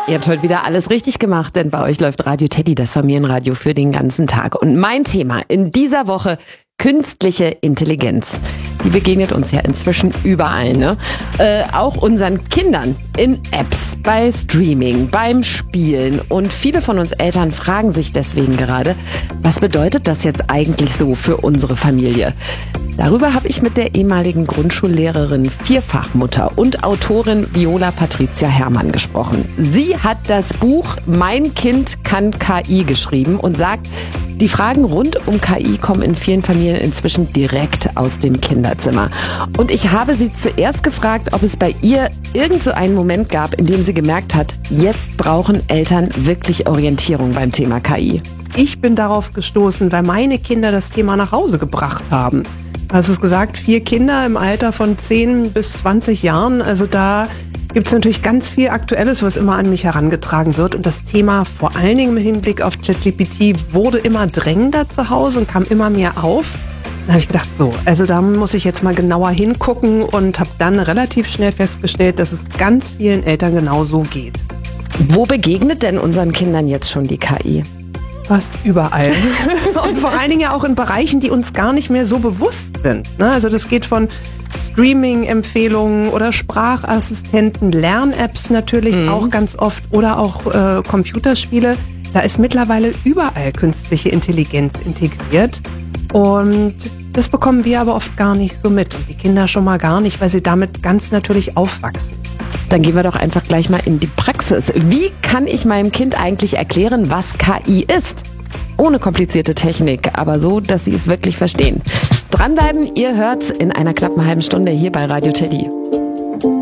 Ihr habt heute wieder alles richtig gemacht, denn bei euch läuft Radio Teddy, das Familienradio für den ganzen Tag. Und mein Thema in dieser Woche: künstliche Intelligenz. Die begegnet uns ja inzwischen überall, ne? Auch unseren Kindern in Apps, bei Streaming, beim Spielen. Und viele von uns Eltern fragen sich deswegen gerade, was bedeutet das jetzt eigentlich so für unsere Familie? Darüber habe ich mit der ehemaligen Grundschullehrerin, Vierfachmutter und Autorin Viola Patricia Herrmann gesprochen. Sie hat das Buch Mein Kind kann KI geschrieben und sagt, die Fragen rund um KI kommen in vielen Familien inzwischen direkt aus dem Kinderzimmer. Und ich habe sie zuerst gefragt, ob es bei ihr irgend so einen Moment gab, in dem sie gemerkt hat, jetzt brauchen Eltern wirklich Orientierung beim Thema KI. Ich bin darauf gestoßen, weil meine Kinder das Thema nach Hause gebracht haben. Du hast es gesagt, 4 Kinder im Alter von 10 bis 20 Jahren. Also da gibt es natürlich ganz viel Aktuelles, was immer an mich herangetragen wird. Und das Thema, vor allen Dingen im Hinblick auf ChatGPT, wurde immer drängender zu Hause und kam immer mehr auf. Da habe ich gedacht, also da muss ich jetzt mal genauer hingucken und habe dann relativ schnell festgestellt, dass es ganz vielen Eltern genau so geht. Wo begegnet denn unseren Kindern jetzt schon die KI? Fast überall. Und vor allen Dingen ja auch in Bereichen, die uns gar nicht mehr so bewusst sind. Also das geht von Streaming-Empfehlungen oder Sprachassistenten, Lern-Apps natürlich auch ganz oft oder auch Computerspiele. Da ist mittlerweile überall künstliche Intelligenz integriert. Und das bekommen wir aber oft gar nicht so mit. Und die Kinder schon mal gar nicht, weil sie damit ganz natürlich aufwachsen. Dann gehen wir doch einfach gleich mal in die Praxis. Wie kann ich meinem Kind eigentlich erklären, was KI ist? Ohne komplizierte Technik, aber so, dass sie es wirklich verstehen. Dranbleiben, ihr hört's in einer knappen halben Stunde hier bei Radio Teddy.